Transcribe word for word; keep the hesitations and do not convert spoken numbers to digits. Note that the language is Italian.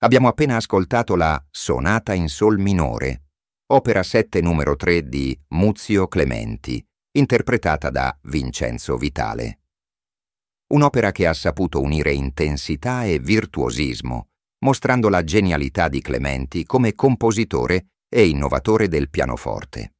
Abbiamo appena ascoltato la Sonata in Sol minore, opera sette numero tre di Muzio Clementi, interpretata da Vincenzo Vitale. Un'opera che ha saputo unire intensità e virtuosismo, mostrando la genialità di Clementi come compositore e innovatore del pianoforte.